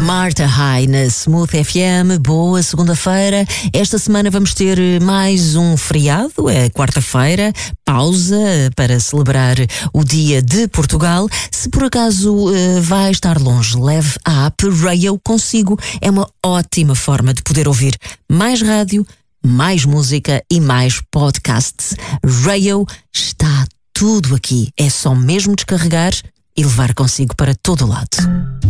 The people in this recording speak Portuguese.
Marta High na Smooth FM. Boa segunda-feira. Esta semana vamos ter mais um feriado, é quarta-feira, pausa para celebrar o Dia de Portugal. Se por acaso vai estar longe, leve a app Rayo consigo. É uma ótima forma de poder ouvir mais rádio, mais música e mais podcasts. Rayo, está tudo aqui. É só mesmo descarregar e levar consigo para todo o lado.